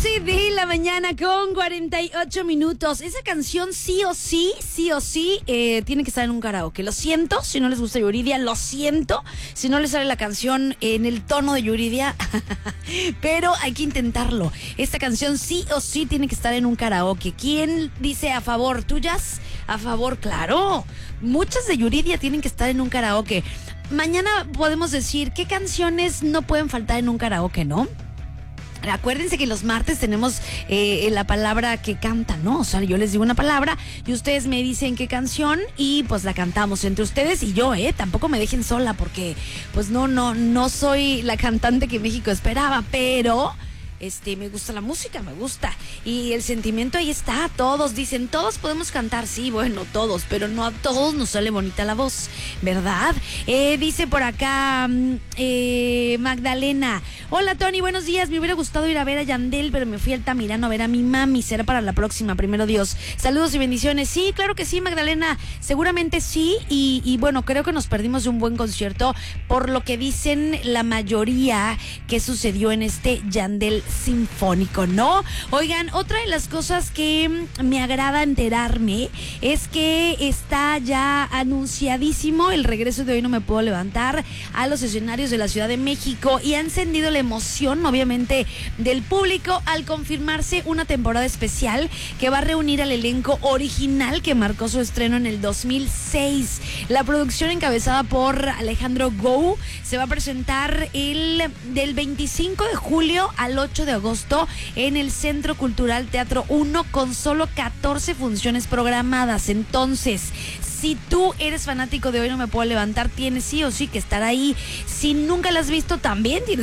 11 de la mañana con 48 minutos. Esa canción sí o sí, tiene que estar en un karaoke. Lo siento, si no les gusta Yuridia, lo siento. Si no les sale la canción en el tono de Yuridia, pero hay que intentarlo. Esta canción sí o sí tiene que estar en un karaoke. ¿Quién dice a favor? ¿Tuyas? A favor, claro. Muchas de Yuridia tienen que estar en un karaoke. Mañana podemos decir qué canciones no pueden faltar en un karaoke, ¿no? Acuérdense que los martes tenemos la palabra que canta, ¿no? O sea, yo les digo una palabra y ustedes me dicen qué canción y pues la cantamos entre ustedes y yo, tampoco me dejen sola porque pues no soy la cantante que México esperaba, pero me gusta la música, me gusta. Y el sentimiento ahí está, todos dicen, todos podemos cantar, sí, bueno, todos, pero no a todos nos sale bonita la voz, ¿verdad? Dice por acá Magdalena, hola Tony, buenos días, me hubiera gustado ir a ver a Yandel, pero me fui a Altamirano a ver a mi mami, será para la próxima, primero Dios. Saludos y bendiciones. Sí, claro que sí, Magdalena, seguramente sí, y bueno, creo que nos perdimos de un buen concierto por lo que dicen la mayoría que sucedió en este Yandel sinfónico, ¿no? Oigan, otra de las cosas que me agrada enterarme es que está ya anunciadísimo el regreso de Hoy No Me Puedo Levantar a los escenarios de la Ciudad de México y ha encendido la emoción, obviamente, del público al confirmarse una temporada especial que va a reunir al elenco original que marcó su estreno en el 2006. La producción encabezada por Alejandro Gou se va a presentar del 25 de julio al 8 de agosto en el Centro Cultural Teatro 1 con solo 14 funciones programadas. Entonces, si tú eres fanático de Hoy No Me Puedo Levantar, tienes sí o sí que estar ahí. Si nunca la has visto, también tienes